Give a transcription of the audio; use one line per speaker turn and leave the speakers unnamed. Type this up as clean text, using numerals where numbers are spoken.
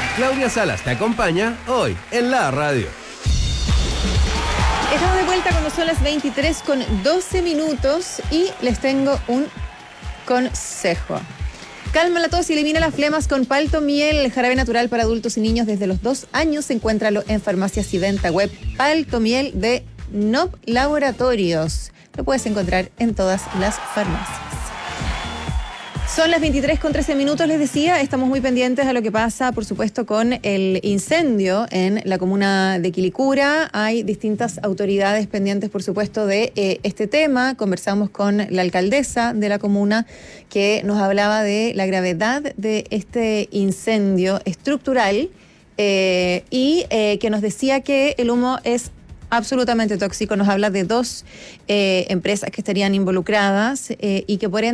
Claudia Salas te acompaña hoy en la radio.
Estamos de vuelta cuando son las 23:12 y les tengo un consejo. Calma la tos y elimina las flemas con Paltomiel, el jarabe natural para adultos y niños desde los 2 años. Encuéntralo en farmacias y venta web. Paltomiel de Nob Laboratorios. Lo puedes encontrar en todas las farmacias. Son las 23:13, les decía, estamos muy pendientes a lo que pasa, por supuesto, con el incendio en la comuna de Quilicura. Hay distintas autoridades pendientes, por supuesto, de este tema. Conversamos con la alcaldesa de la comuna que nos hablaba de la gravedad de este incendio estructural y que nos decía que el humo es absolutamente tóxico. Nos habla de 2 empresas que estarían involucradas y que por ende